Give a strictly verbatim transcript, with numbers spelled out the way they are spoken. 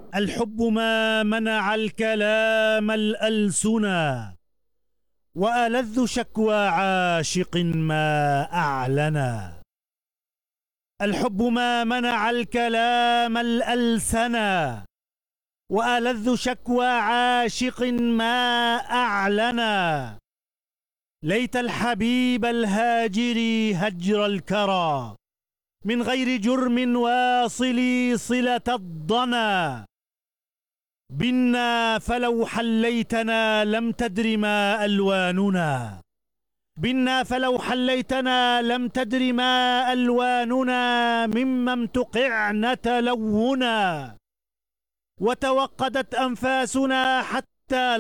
الحب ما منع الكلام الألسنا، وألذ شكوى عاشق ما أعلنا. الحب ما منع الكلام الألسنا، وألذ شكوى عاشق ما أعلنا. ليت الحبيب الهاجر هجر الكرى، من غير جرم واصلي صلة الضنا. بنا فلو حليتنا لم تدر ما ألواننا، بنا فلو حليتنا لم تدر ما ألواننا. مما امتقعن تلونا، وتوقدت أنفاسنا حتى